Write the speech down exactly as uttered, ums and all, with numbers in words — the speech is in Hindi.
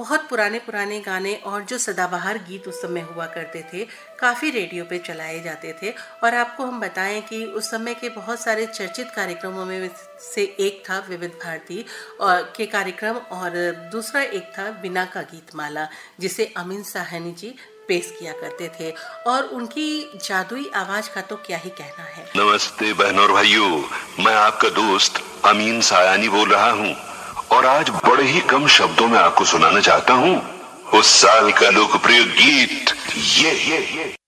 बहुत पुराने पुराने गाने और जो सदाबहार गीत उस समय हुआ करते थे, काफ़ी रेडियो पे चलाए जाते थे। और आपको हम बताएं कि उस समय के बहुत सारे चर्चित कार्यक्रमों में से एक था विविध भारती और के कार्यक्रम, और दूसरा एक था बीना का गीतमाला, जिसे अमीन साहनी जी पेश किया करते थे। और उनकी जादुई आवाज का तो क्या ही कहना है। नमस्ते बहनों और भाइयों, मैं आपका दोस्त अमीन सायानी बोल रहा हूँ और आज बड़े ही कम शब्दों में आपको सुनाना चाहता हूँ उस साल का लोकप्रिय गीत ये ये ये